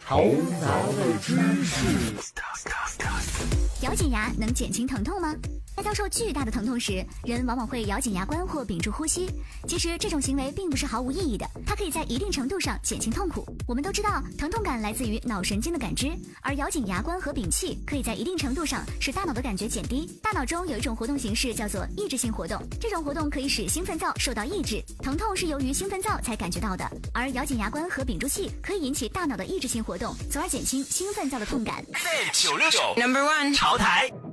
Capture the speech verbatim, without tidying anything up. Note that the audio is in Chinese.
头脑的知识。 咬紧牙能减轻疼痛吗？在遭受巨大的疼痛时，人往往会咬紧牙关或屏住呼吸。其实这种行为并不是毫无意义的，它可以在一定程度上减轻痛苦。我们都知道，疼痛感来自于脑神经的感知，而咬紧牙关和屏气可以在一定程度上使大脑的感觉减低。大脑中有一种活动形式叫做抑制性活动，这种活动可以使兴奋灶受到抑制，疼痛是由于兴奋灶才感觉到的。而咬紧牙关和屏住气可以引起大脑的抑制性活动，从而减轻兴奋灶的痛感。 九六九 Number One 潮台。